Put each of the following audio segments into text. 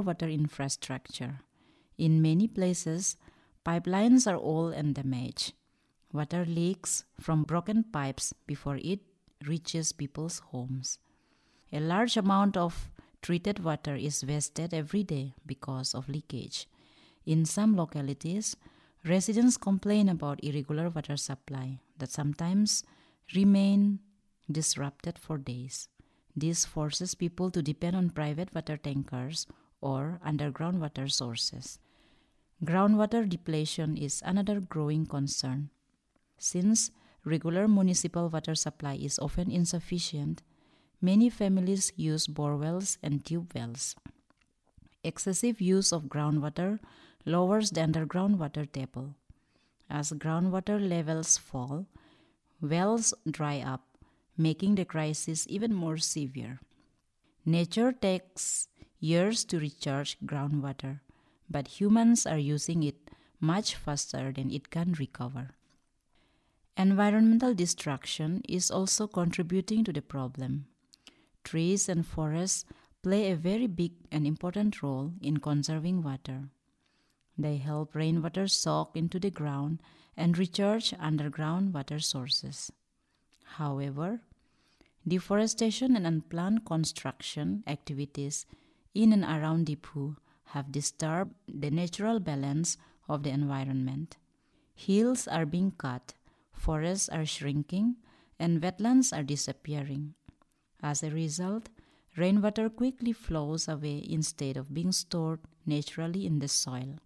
groundwater infrastructure. In many places, pipelines are old and damaged. Water leaks from broken pipes before it reaches people's homes. A large amount of treated water is wasted every day because of leakage. In some localities, residents complain about irregular water supply that sometimes remain disrupted for days. This forces people to depend on private water tankers or underground water sources. Groundwater depletion is another growing concern. Since regular municipal water supply is often insufficient, many families use bore wells and tube wells. Excessive use of groundwater lowers the underground water table. As groundwater levels fall, wells dry up, making the crisis even more severe. Nature takes years to recharge groundwater, but humans are using it much faster than it can recover. Environmental destruction is also contributing to the problem. Trees and forests play a very big and important role in conserving water. They help rainwater soak into the ground and recharge underground water sources. However, deforestation and unplanned construction activities in and around Diephu have disturbed the natural balance of the environment. Hills are being cut, forests are shrinking, and wetlands are disappearing. As a result, rainwater quickly flows away instead of being stored naturally in the soil.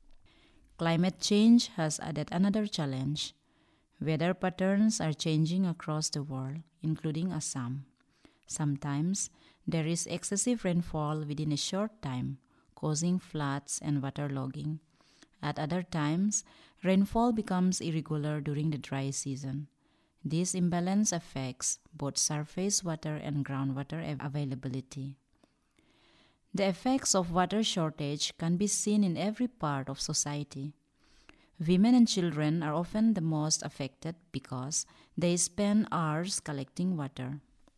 Climate change has added another challenge. Weather patterns are changing across the world, including Assam. Sometimes there is excessive rainfall within a short time, causing floods and waterlogging. At other times, rainfall becomes irregular during the dry season. This imbalance affects both surface water and groundwater availability. The effects of water shortage can be seen in every part of society. Women and children are often the most affected because they spend hours collecting water.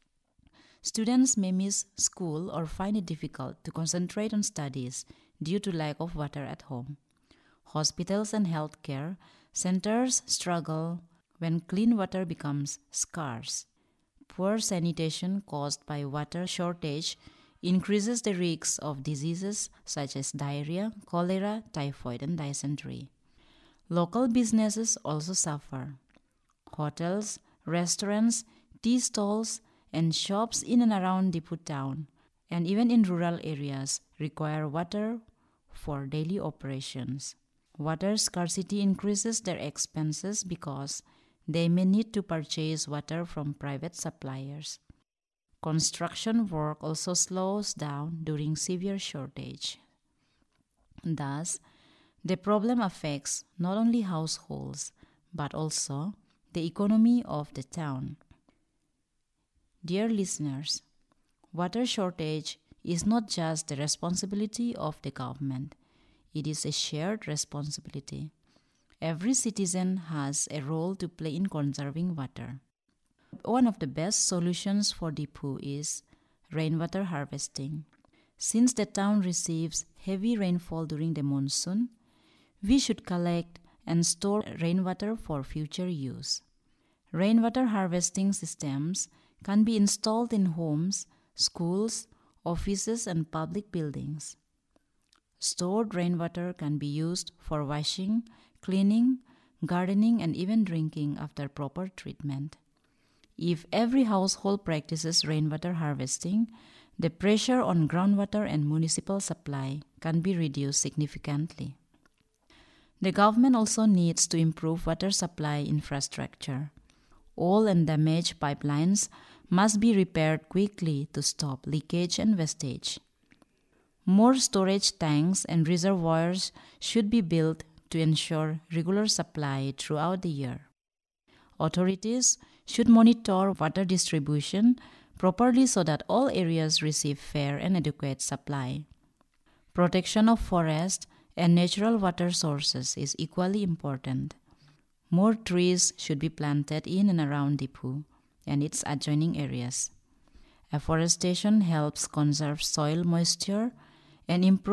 Students may miss school or find it difficult to concentrate on studies due to lack of water at home. Hospitals and healthcare centers struggle when clean water becomes scarce. Poor sanitation caused by water shortage increases the risks of diseases such as diarrhea, cholera, typhoid, and dysentery. Local businesses also suffer. Hotels, restaurants, tea stalls, and shops in and around Diephu town, and even in rural areas, require water for daily operations. Water scarcity increases their expenses because they may need to purchase water from private suppliers. Construction work also slows down during severe shortage. Thus, the problem affects not only households but also the economy of the town. Dear listeners, water shortage is not just the responsibility of the government. It is a shared responsibility. Every citizen has a role to play in conserving water. One of the best solutions for Diephu is rainwater harvesting. Since the town receives heavy rainfall during the monsoon, we should collect and store rainwater for future use. Rainwater harvesting systems can be installed in homes, schools, offices, and public buildings. Stored rainwater can be used for washing, cleaning, gardening, and even drinking after proper treatment. If every household practices rainwater harvesting, the pressure on groundwater and municipal supply can be reduced significantly. The government also needs to improve water supply infrastructure. Old and damaged pipelines must be repaired quickly to stop leakage and wastage. More storage tanks and reservoirs should be built to ensure regular supply throughout the year. Authorities should monitor water distribution properly so that all areas receive fair and adequate supply. Protection of forests and natural water sources is equally important. More trees should be planted in and around Diephu and its adjoining areas. Afforestation helps conserve soil moisture and improve